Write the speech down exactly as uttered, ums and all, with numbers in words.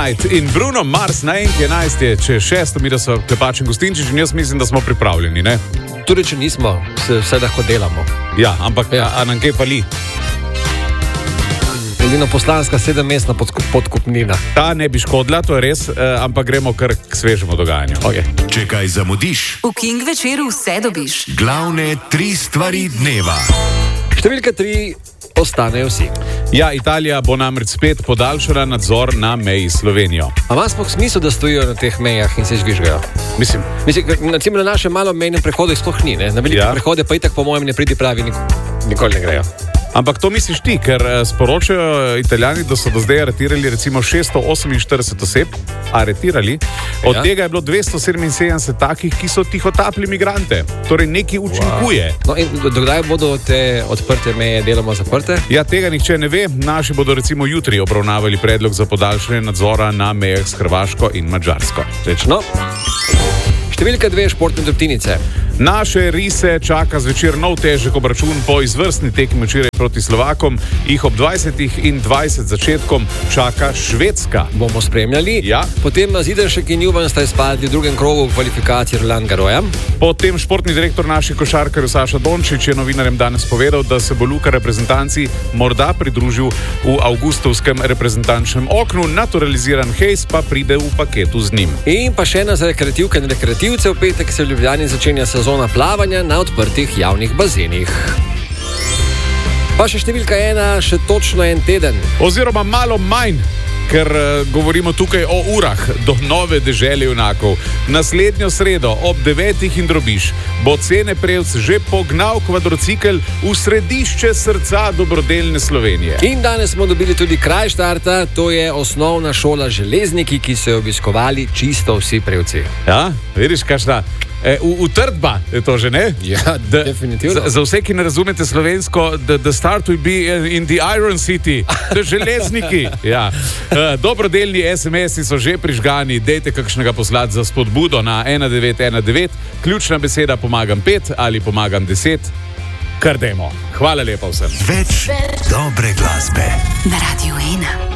Night in Bruno Mars na N K enajst je, če šesto, mi da so Klepač in Gustinčič in jaz mislim, da smo pripravljeni, ne? Tudi če nismo, se vse lahko delamo. Ja, ampak ja. A, a nam kaj pali? Edino poslanska sedemmestna podkupnina. Ta ne bi škodila, to je res, eh, ampak gremo kar k svežemu dogajanju. Okay. Če kaj zamudiš, v King večeru vse dobiš. Glavne tri stvari dneva. Številka tri, ostanejo vsi. Ja, Italija bo namreč spet podaljšala nadzor na meji s Slovenijo. A ima sploh smisel, da stojijo na teh mejah in se žvižgajo? Mislim, Mislim, na, na našem malom mejnem prehodu jih sploh ni, ne? Na velike ja. prehode pa itak po mojem ne pridi pravi, nik nikoli ne grejo. Ampak to misliš ti, ker sporočajo Italijani, da so do zdaj aretirali recimo šeststo oseminštirideset oseb, aretirali, od ja. tega je bilo dvesto sedeminsedemdeset takih, ki so tihotapili migrante. Torej nekaj učinkuje. Wow. No in dokdaj bodo te odprte meje deloma zaprte? Ja, tega nihče ne ve. Naši bodo recimo jutri obravnavali predlog za podaljšanje nadzora na mejah s Hrvaško in Madžarsko. Rečno. Številka dve, športne drobtinice. Naše rise čaka zvečer nov težek obračun po izvrstni tekmi včeraj proti Slovakom. Jih ob dvajsetih in dvajset začetkom čaka Švedska. Bomo spremljali. Ja. Potem Zidanšek in Juvan sta izpadli v drugem krogu kvalifikacij Roland Garrosa. Potem športni direktor naših košarkarjev Saša Dončić je novinarjem danes povedal, da se bo Luka reprezentanci morda pridružil v avgustovskem reprezentančnem oknu. Naturaliziran Hejs pa pride v paketu z njim. In pa še ena za rekreativke in rekreativce. V petek se v Ljubljani začenja sezona plavanja na odprtih javnih bazenih. Pa še številka ena, še točno en teden. Oziroma malo manj, ker uh, govorimo tukaj o urah do nove dežele junakov. Naslednjo sredo ob devetih in drobiš bo Cene Prevc že pognal kvadrocikel v središče srca dobrodelne Slovenije. In danes smo dobili tudi kraj štarta, to je osnovna šola Železniki, ki so jo obiskovali čisto vsi Prevci. Ja, vidiš, kakšna E, v, v trdba je to že, ne? Ja, da, definitivno. Za, za vse, ki ne razumete slovensko, the, the start will be in the Iron City, the Železniki. Ja. E, dobrodelni es em esi so že prižgani, dejte kakšnega poslati za spodbudo na ena devet ena devet, ključna beseda pomagam pet ali pomagam deset, kar dajmo. Hvala lepa vsem. Več dobre glasbe na Radiu ena.